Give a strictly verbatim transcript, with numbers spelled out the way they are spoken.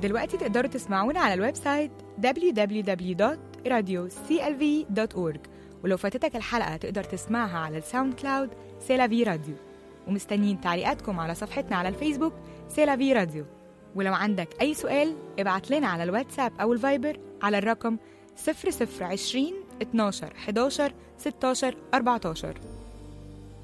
دلوقتي تقدروا تسمعونا على الويب سايت دبليو دبليو دبليو دوت راديو سي ال في دوت أورج، ولو فاتتك الحلقة تقدر تسمعها على الساوند كلاود سيلافي راديو. ومستنيين تعليقاتكم على صفحتنا على الفيسبوك سيلافي راديو. ولو عندك أي سؤال ابعت لنا على الواتساب أو الفايبر على الرقم صفر صفر عشرين اتناشر حداشر ستاشر أربعتاشر.